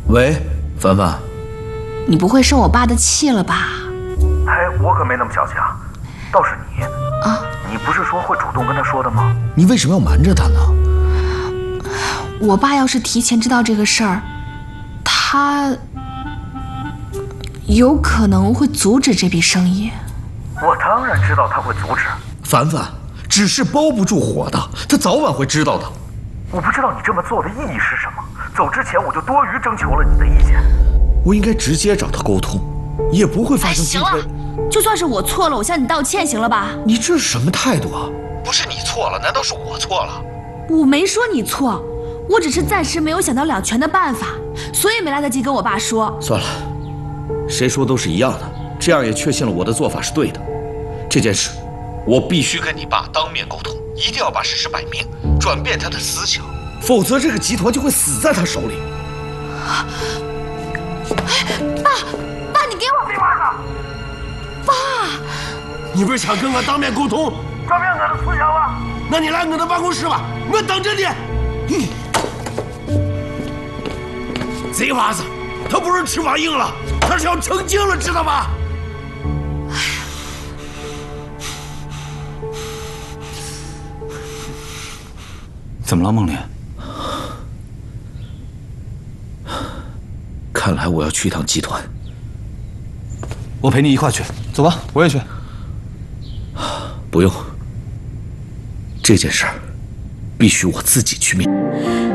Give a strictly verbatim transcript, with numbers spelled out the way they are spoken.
喂，凡凡， 你不会生我爸的气了吧？ 哎，我可没那么小气啊，倒是你啊， 你不是说会主动跟他说的吗？ 你为什么要瞒着他呢？ 我爸要是提前知道这个事儿，他有可能会阻止这笔生意。 我当然知道他会阻止。 凡凡，纸是包不住火的，他早晚会知道的。 我不知道你这么做的意义是什么。走之前我就多余征求了你的意见。 我应该直接找他沟通，也不会发生今天。 哎，行了，就算是我错了，我向你道歉，行了吧？ 你这是什么态度啊？不是你错了，难道是我错了？ 我没说你错，我只是暂时没有想到两全的办法，所以没来得及跟我爸说。 算了，谁说都是一样的，这样也确信了我的做法是对的。这件事，我必须跟你爸当面沟通，一定要把事实摆明，转变他的思想，否则这个集团就会死在他手里。 爸，爸，你给我废话呢！ 爸， 你不是想跟我当面沟通， 转变我的思想了？ 那你来我的办公室吧，我等着你。嗯，贼娃子，他不是翅膀硬了，他是要成精了，知道吗？ 怎么了，梦莲？ 看来我要去一趟集团。 我陪你一块去，走吧，我也去。 不用，这件事儿必须我自己去面。